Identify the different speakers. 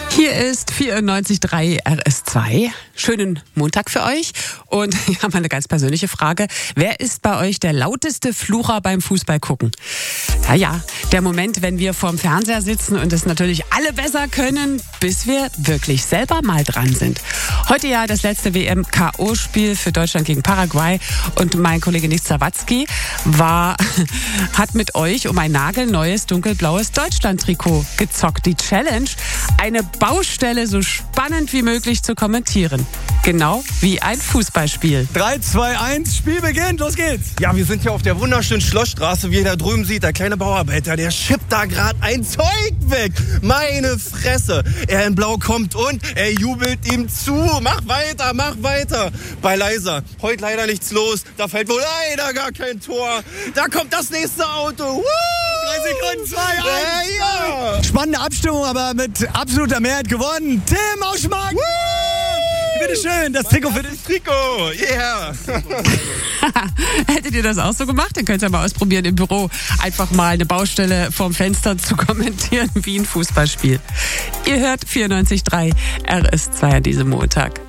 Speaker 1: Hier ist 94.3 RS2. Schönen Montag für euch. Und ich habe mal eine ganz persönliche Frage. Wer ist bei euch der lauteste Flucher beim Fußball gucken? Ja, der Moment, wenn wir vorm Fernseher sitzen und es natürlich alle besser können, bis wir wirklich selber mal dran sind. Heute ja das letzte WM-KO-Spiel für Deutschland gegen Paraguay. Und mein Kollege Nick Sawatzki hat mit euch um ein nagelneues dunkelblaues Deutschland-Trikot gezockt. Die Challenge, eine Baustelle so spannend wie möglich zu kommentieren. Genau wie ein Fußballspiel.
Speaker 2: 3, 2, 1, Spiel beginnt, los geht's! Ja, wir sind hier auf der wunderschönen Schlossstraße, wie ihr da drüben seht. Der kleine Bauarbeiter, der schippt da gerade ein Zeug weg. Meine Fresse! Er in Blau kommt und er jubelt ihm zu. Mach weiter, mach weiter. Bei Leiser, heute leider nichts los. Da fällt wohl leider gar kein Tor. Da kommt das nächste Auto. 3 Sekunden, 2, 1. Ja. Spannende Abstimmung, aber mit absoluter Mehrheit gewonnen. Tim Auschmark! Bitteschön, das Trikot für dich. Trikot, yeah.
Speaker 1: Hättet ihr das auch so gemacht? Dann könnt ihr mal ausprobieren im Büro. Einfach mal eine Baustelle vorm Fenster zu kommentieren wie ein Fußballspiel. Ihr hört 94.3 RS2 an diesem Montag.